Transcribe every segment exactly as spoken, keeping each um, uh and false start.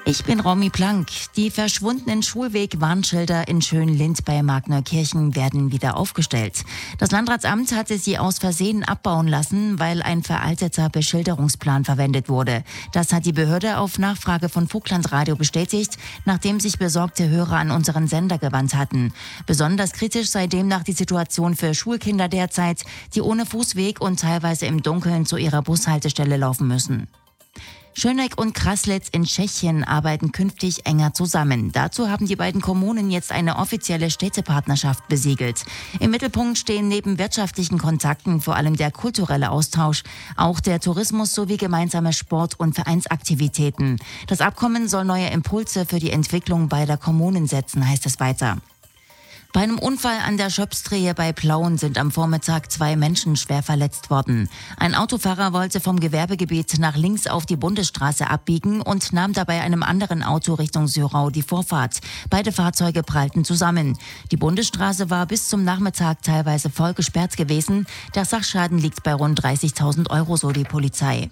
Ich bin Romy Plank. Die verschwundenen Schulweg-Warnschilder in Schönlind bei Markneukirchen werden wieder aufgestellt. Das Landratsamt hatte sie aus Versehen abbauen lassen, weil ein veralteter Beschilderungsplan verwendet wurde. Das hat die Behörde auf Nachfrage von Vogtlandradio bestätigt, nachdem sich besorgte Hörer an unseren Sender gewandt hatten. Besonders kritisch sei demnach die Situation für Schulkinder derzeit, die ohne Fußweg und teilweise im Dunkeln zu ihrer Bushaltestelle laufen müssen. Schöneck und Kraslitz in Tschechien arbeiten künftig enger zusammen. Dazu haben die beiden Kommunen jetzt eine offizielle Städtepartnerschaft besiegelt. Im Mittelpunkt stehen neben wirtschaftlichen Kontakten vor allem der kulturelle Austausch, auch der Tourismus sowie gemeinsame Sport- und Vereinsaktivitäten. Das Abkommen soll neue Impulse für die Entwicklung beider Kommunen setzen, heißt es weiter. Bei einem Unfall an der Schöpstrehe bei Plauen sind am Vormittag zwei Menschen schwer verletzt worden. Ein Autofahrer wollte vom Gewerbegebiet nach links auf die Bundesstraße abbiegen und nahm dabei einem anderen Auto Richtung Sörau die Vorfahrt. Beide Fahrzeuge prallten zusammen. Die Bundesstraße war bis zum Nachmittag teilweise voll gesperrt gewesen. Der Sachschaden liegt bei rund dreißigtausend Euro, so die Polizei.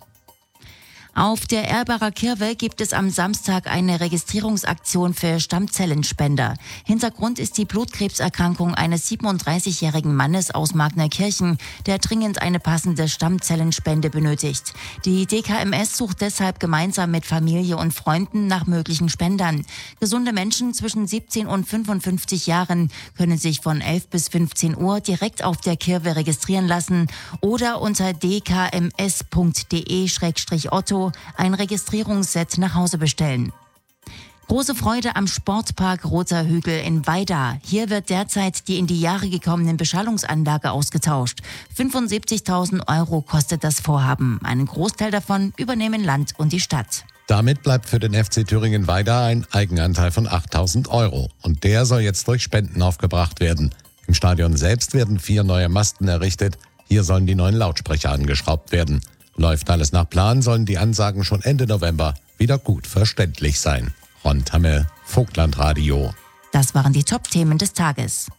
Auf der Erbacher Kirwe gibt es am Samstag eine Registrierungsaktion für Stammzellenspender. Hintergrund ist die Blutkrebserkrankung eines siebenunddreißigjährigen Mannes aus Markneukirchen, der dringend eine passende Stammzellenspende benötigt. Die D K M S sucht deshalb gemeinsam mit Familie und Freunden nach möglichen Spendern. Gesunde Menschen zwischen siebzehn und fünfundfünfzig Jahren können sich von elf bis fünfzehn Uhr direkt auf der Kirwe registrieren lassen oder unter d k m s punkt d e schrägstrich otto ein Registrierungsset nach Hause bestellen. Große Freude am Sportpark Roter Hügel in Weida. Hier wird derzeit die in die Jahre gekommenen Beschallungsanlage ausgetauscht. fünfundsiebzigtausend Euro kostet das Vorhaben. Einen Großteil davon übernehmen Land und die Stadt. Damit bleibt für den F C Thüringen Weida ein Eigenanteil von achttausend Euro. Und der soll jetzt durch Spenden aufgebracht werden. Im Stadion selbst werden vier neue Masten errichtet. Hier sollen die neuen Lautsprecher angeschraubt werden. Läuft alles nach Plan, sollen die Ansagen schon Ende November wieder gut verständlich sein. Ron Tamme, Vogtlandradio. Das waren die Top-Themen des Tages.